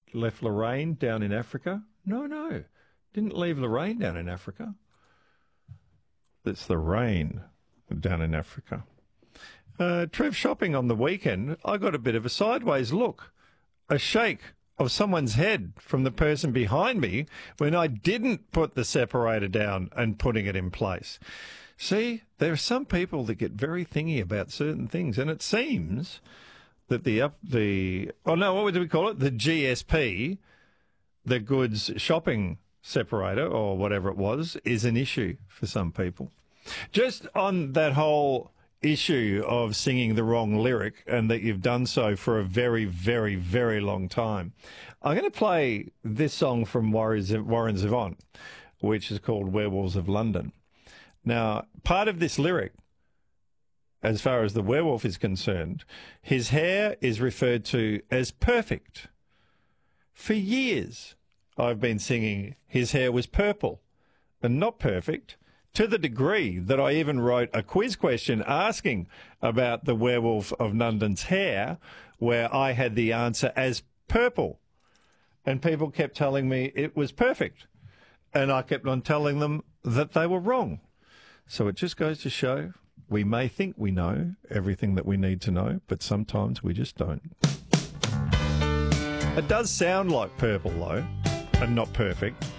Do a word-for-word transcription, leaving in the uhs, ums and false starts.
left Lorraine down in Africa. No, no. Didn't leave Lorraine down in Africa. It's the rain down in Africa. Uh, Trev, shopping on the weekend, I got a bit of a sideways look. A shake of someone's head from the person behind me when I didn't put the separator down and putting it in place. See, there are some people that get very thingy about certain things, and it seems that the up the oh no, what do we call it? The G S P, the goods shopping separator or whatever it was, is an issue for some people. Just on that whole issue of singing the wrong lyric and that you've done so for a very, very, very long time, I'm going to play this song from Warren Zevon, which is called Werewolves of London. Now, part of this lyric, as far as the werewolf is concerned, his hair is referred to as perfect. For years, I've been singing his hair was purple and not perfect, to the degree that I even wrote a quiz question asking about the werewolf of London's hair, where I had the answer as purple. And people kept telling me it was perfect. And I kept on telling them that they were wrong. So it just goes to show we may think we know everything that we need to know, but sometimes we just don't. It does sound like purple, though, and not perfect.